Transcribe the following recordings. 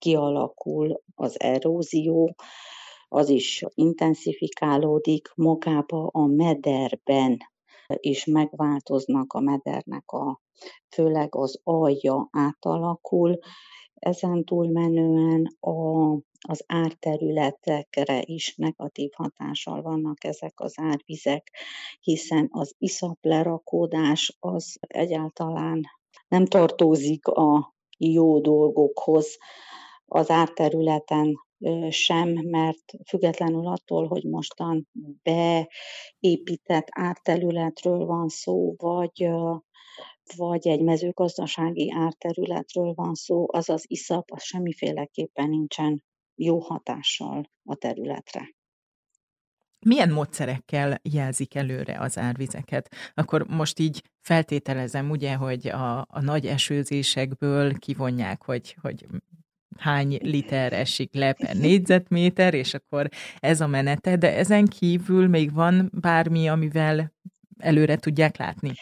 kialakul az erózió, az is intenzifikálódik magába a mederben, is megváltoznak a medernek főleg az alja átalakul, ezen túlmenően az árterületekre is negatív hatással vannak ezek az árvizek, hiszen az iszaplerakódás az egyáltalán nem tartozik a jó dolgokhoz az árterületen sem, mert függetlenül attól, hogy mostan beépített árterületről van szó, vagy egy mezőgazdasági árterületről van szó, az az iszap, az semmiféleképpen nincsen jó hatással a területre. Milyen módszerekkel jelzik előre az árvizeket? Akkor most így feltételezem, ugye, hogy a nagy esőzésekből kivonják, hogy hány liter esik le per négyzetméter, és akkor ez a menete, de ezen kívül még van bármi, amivel előre tudják látni?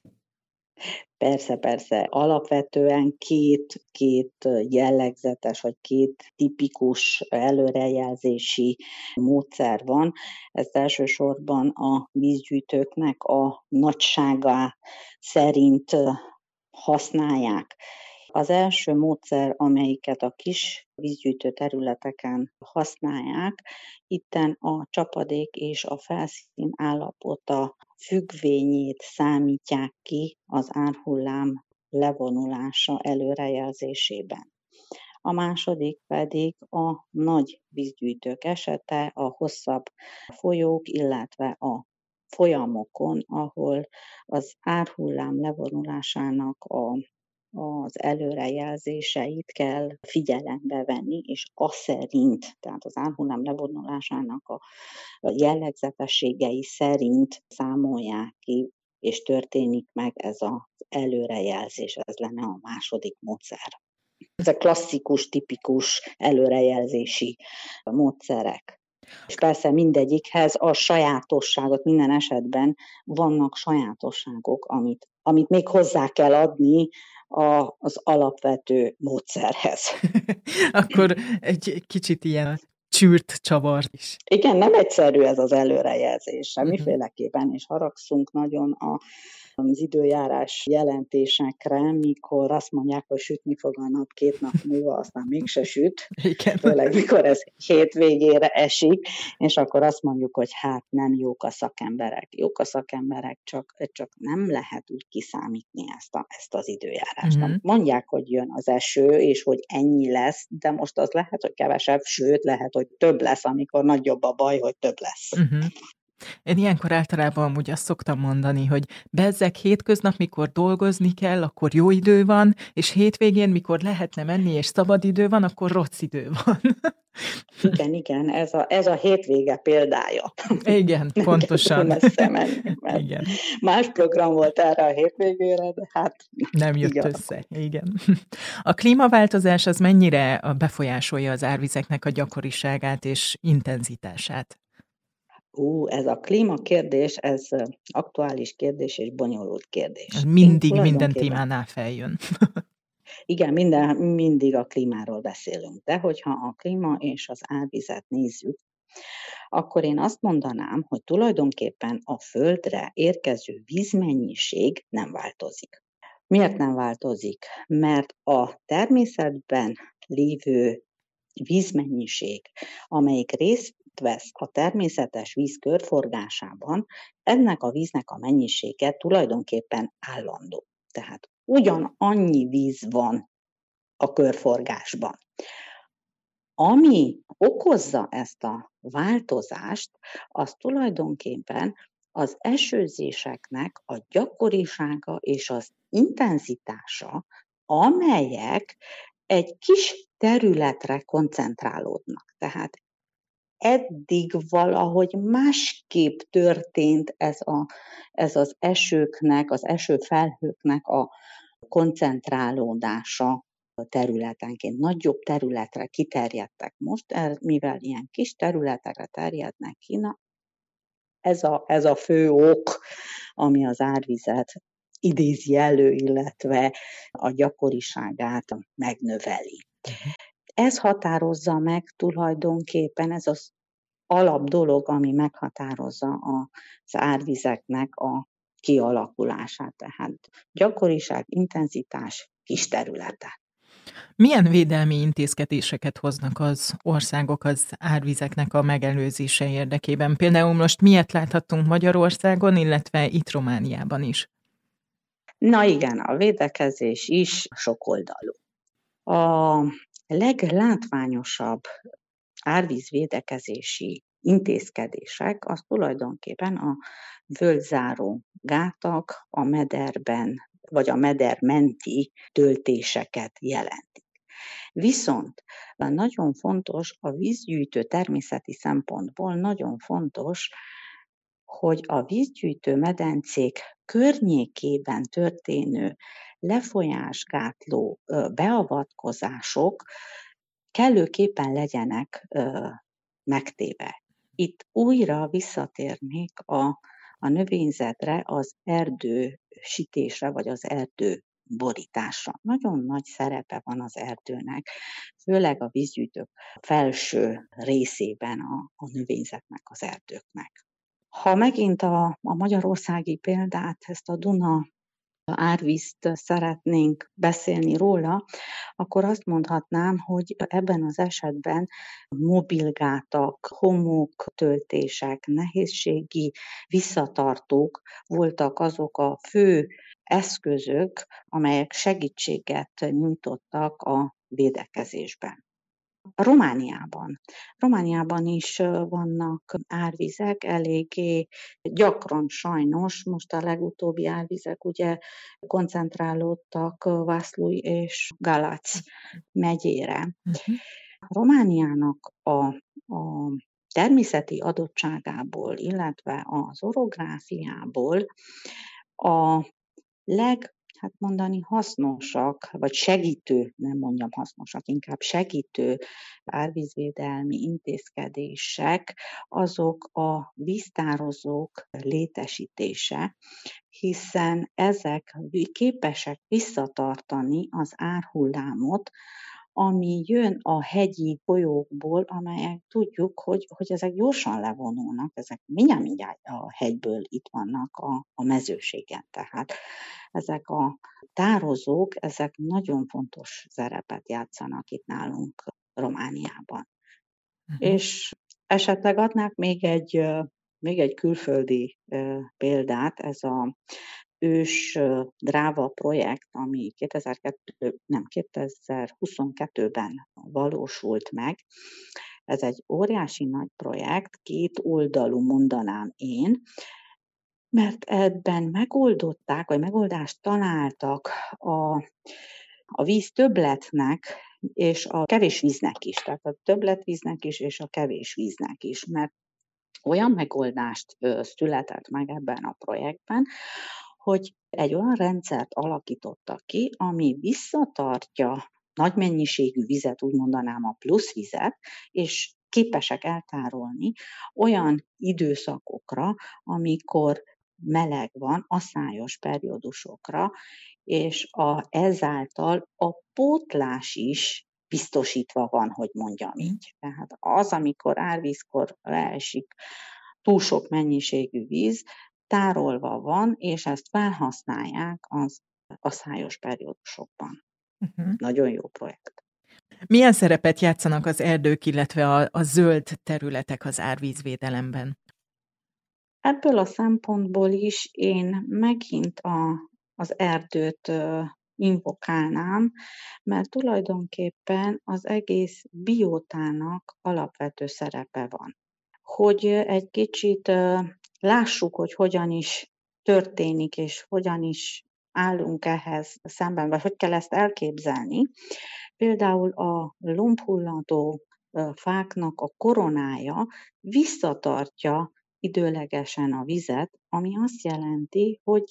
Persze. Alapvetően két jellegzetes, vagy két tipikus előrejelzési módszer van. Ezt elsősorban a vízgyűjtőknek a nagysága szerint használják. Az első módszer, amelyiket a kis vízgyűjtő területeken használják, itten a csapadék és a felszín állapota függvényét számítják ki az árhullám levonulása előrejelzésében. A második pedig a nagy vízgyűjtők esete, a hosszabb folyók, illetve a folyamokon, ahol az árhullám levonulásának az előrejelzéseit kell figyelembe venni, és az szerint, tehát az árhullám levonulásának a jellegzetességei szerint számolják ki, és történik meg ez az előrejelzés, ez lenne a második módszer. Ezek klasszikus, tipikus előrejelzési módszerek. És persze mindegyikhez a sajátosságot, minden esetben vannak sajátosságok, amit még hozzá kell adni az alapvető módszerhez. Akkor egy kicsit ilyen csűrt csavar is. Igen, nem egyszerű ez az előrejelzés, semmiféleképpen, és haragszunk nagyon az időjárás jelentésekre, mikor azt mondják, hogy sütni fog a nap 2 nap múlva, aztán mégse süt. Igen. Főleg mikor ez hétvégére esik, és akkor azt mondjuk, hogy hát nem jók a szakemberek. Jók a szakemberek, csak nem lehet úgy kiszámítni ezt az időjárást. Uh-huh. Mondják, hogy jön az eső, és hogy ennyi lesz, de most az lehet, hogy kevesebb, sőt, lehet, hogy több lesz, amikor nagyobb a baj, hogy több lesz. Uh-huh. Én ilyenkor általában amúgy azt szoktam mondani, hogy bezzeg hétköznap, mikor dolgozni kell, akkor jó idő van, és hétvégén, mikor lehetne menni, és szabad idő van, akkor rossz idő van. Igen, ez a hétvége példája. Igen, pontosan. Menni, igen. Más program volt erre a hétvégére, de hát nem jött össze. Igen. A klímaváltozás az mennyire befolyásolja az árvizeknek a gyakoriságát és intenzitását? Ez a klímakérdés, ez aktuális kérdés és bonyolult kérdés. Ez minden témánál feljön. Igen, mindig a klímáról beszélünk, de hogyha a klíma és az árvizet nézzük, akkor én azt mondanám, hogy tulajdonképpen a Földre érkező vízmennyiség nem változik. Miért nem változik? Mert a természetben lévő vízmennyiség, amelyik részt vesz a természetes víz körforgásában, ennek a víznek a mennyisége tulajdonképpen állandó. Tehát ugyanannyi víz van a körforgásban. Ami okozza ezt a változást, az tulajdonképpen az esőzéseknek a gyakorisága és az intenzitása, amelyek egy kis területre koncentrálódnak. Tehát eddig valahogy másképp történt ez az esőknek, az esőfelhőknek a koncentrálódása területenként. Nagyobb területre kiterjedtek most, mivel ilyen kis területekre terjednek ki, ez a fő ok, ami az árvizet idézi elő, illetve a gyakoriságát megnöveli. Ez határozza meg tulajdonképpen, ez az alap dolog, ami meghatározza az árvizeknek a kialakulását, tehát gyakoriság, intenzitás, kis területe. Milyen védelmi intézkedéseket hoznak az országok az árvizeknek a megelőzése érdekében? Például most miért láthattunk Magyarországon, illetve itt Romániában is? Na igen, a védekezés is sokoldalú. A leglátványosabb árvízvédekezési intézkedések az tulajdonképpen a völgyzáró gátak, a mederben vagy a meder menti töltéseket jelentik. Viszont nagyon fontos, a vízgyűjtő természeti szempontból nagyon fontos, hogy a vízgyűjtő medencék környékében történő lefolyásgátló beavatkozások kellőképpen legyenek megtéve. Itt újra visszatérnék a növényzetre, az erdősítésre, vagy az erdőborításra. Nagyon nagy szerepe van az erdőnek, főleg a vízgyűjtők felső részében a növényzetnek, az erdőknek. Ha megint a magyarországi példát, ezt a Duna árvízt szeretnénk beszélni róla, akkor azt mondhatnám, hogy ebben az esetben mobilgátak, homoktöltések, nehézségi visszatartók voltak azok a fő eszközök, amelyek segítséget nyújtottak a védekezésben. Romániában is vannak árvizek, eléggé gyakran sajnos, most a legutóbbi árvizek ugye koncentrálódtak Vaslui és Galați megyére. Romániának a természeti adottságából, illetve az orográfiából a hasznosak, vagy segítő, nem mondjam hasznosak, inkább segítő árvízvédelmi intézkedések, azok a víztározók létesítése, hiszen ezek képesek visszatartani az árhullámot, ami jön a hegyi folyókból, amelyek tudjuk, hogy ezek gyorsan levonulnak, ezek mindjárt a hegyből itt vannak a mezőségen. Tehát ezek a tározók, ezek nagyon fontos szerepet játszanak itt nálunk Romániában. És esetleg adnák még egy külföldi példát, ez a ős dráva projekt, ami 2022-ben valósult meg. Ez egy óriási nagy projekt, 2 oldalú mondanám én, mert ebben megoldást találtak a víz többletnek és a kevés víznek is, tehát a többletvíznek is és a kevés víznek is, mert olyan megoldást született meg ebben a projektben, hogy egy olyan rendszert alakítottak ki, ami visszatartja nagy mennyiségű vizet, úgy mondanám a plusz vizet, és képesek eltárolni olyan időszakokra, amikor meleg van, asszályos periódusokra, és ezáltal a pótlás is biztosítva van, hogy mondjam így. Tehát az, amikor árvízkor leesik túl sok mennyiségű víz, tárolva van, és ezt felhasználják az asszályos periódusokban. Nagyon jó projekt. Milyen szerepet játszanak az erdők, illetve a zöld területek az árvízvédelemben? Ebből a szempontból is én megint az erdőt invokálnám, mert tulajdonképpen az egész biótának alapvető szerepe van. Hogy egy kicsit lássuk, hogy hogyan is történik, és hogyan is állunk ehhez szemben, vagy hogy kell ezt elképzelni. Például a lombhullató fáknak a koronája visszatartja időlegesen a vizet, ami azt jelenti, hogy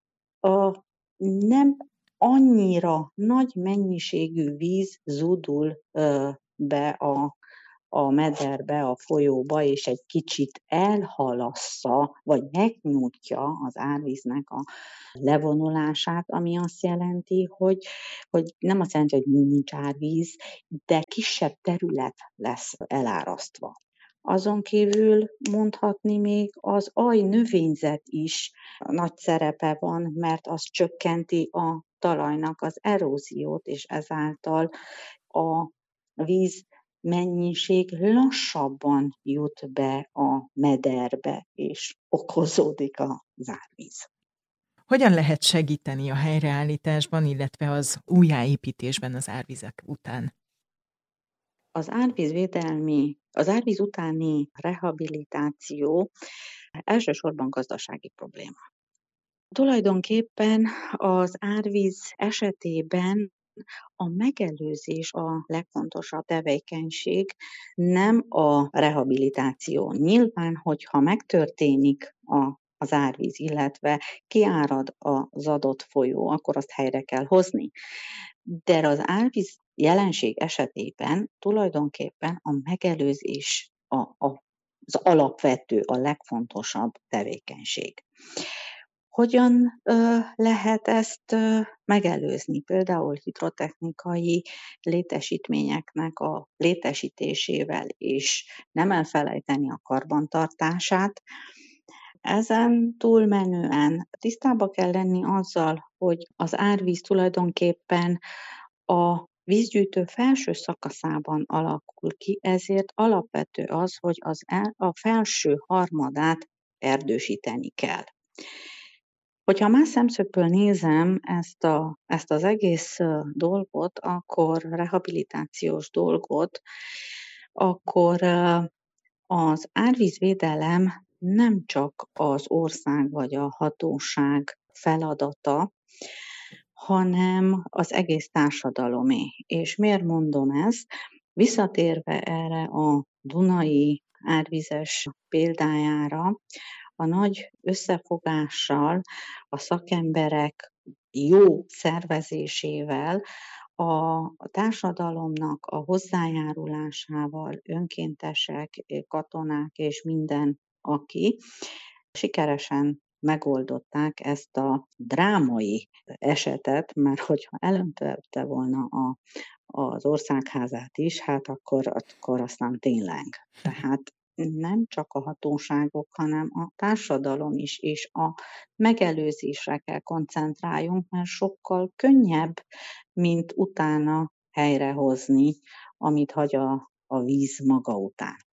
nem annyira nagy mennyiségű víz zúdul be a mederbe, a folyóba, és egy kicsit elhalassza, vagy megnyújtja az árvíznek a levonulását, ami azt jelenti, hogy nem azt jelenti, hogy nincs árvíz, de kisebb terület lesz elárasztva. Azon kívül mondhatni még az növényzet is nagy szerepe van, mert az csökkenti a talajnak az eróziót, és ezáltal a víz mennyiség lassabban jut be a mederbe, és okozódik az árvíz. Hogyan lehet segíteni a helyreállításban, illetve az újjáépítésben az árvizek után? Az árvíz utáni rehabilitáció elsősorban gazdasági probléma. Tulajdonképpen az árvíz esetében a megelőzés a legfontosabb tevékenység, nem a rehabilitáció. Nyilván, hogyha megtörténik az árvíz, illetve kiárad az adott folyó, akkor azt helyre kell hozni. De az árvíz jelenség esetében tulajdonképpen a megelőzés az alapvető, a legfontosabb tevékenység. Hogyan lehet ezt megelőzni? Például hidrotechnikai létesítményeknek a létesítésével, és nem elfelejteni a karbantartását. Ezen túlmenően tisztába kell lenni azzal, hogy az árvíz tulajdonképpen a vízgyűjtő felső szakaszában alakul ki, ezért alapvető az, hogy a felső harmadát erdősíteni kell. Hogyha más szemszögből nézem ezt az egész dolgot, rehabilitációs dolgot, akkor az árvízvédelem nem csak az ország vagy a hatóság feladata, hanem az egész társadalomé. És miért mondom ezt? Visszatérve erre a dunai árvizes példájára, a nagy összefogással, a szakemberek jó szervezésével, a társadalomnak a hozzájárulásával, önkéntesek, katonák és minden, aki sikeresen megoldották ezt a drámai esetet, mert hogyha elöntötte volna az országházát is, hát akkor aztán tényleg. Tehát nem csak a hatóságok, hanem a társadalom is, és a megelőzésre kell koncentráljunk, mert sokkal könnyebb, mint utána helyrehozni, amit hagy a víz maga után.